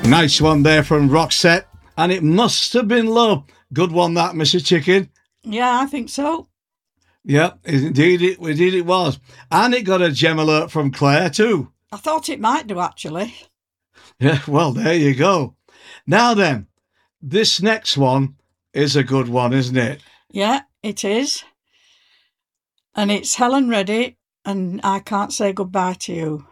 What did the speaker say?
Nice one there from Roxette. And it must have been love. Good one, that, Mr. Chicken. Yeah, I think so. Yeah, indeed it was. And it got a gem alert from Claire too. I thought it might do, actually. Yeah, well, there you go. Now then, this next one is a good one, isn't it? Yeah, it is. And it's Helen Reddy and I Can't Say Goodbye to You.